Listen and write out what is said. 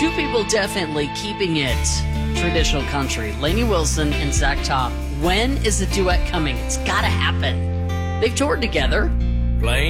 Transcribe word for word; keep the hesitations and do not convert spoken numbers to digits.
Two people definitely keeping it traditional country. Lainey Wilson and Zach Top. When is the duet coming? It's got to happen. They've toured together.